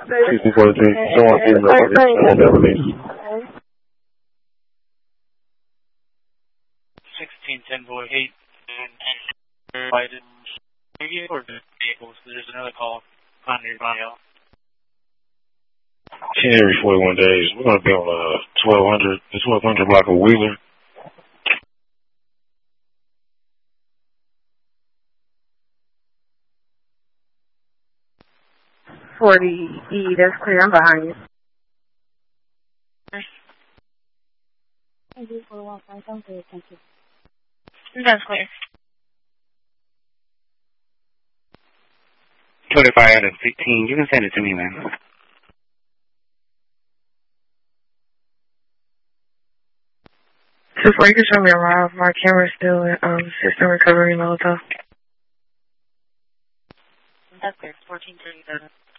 1643. Don't want to see the 1610 boy 8 and invited or vehicles. There's another call on your bio. Every 41 days. We're going to be on the 1200 block of Wheeler. That's clear. I'm behind you. That's clear. 25 out of 15. You can send it to me, man. Before you can show me a live, my camera's still in system recovery mode though. That's clear. 1437.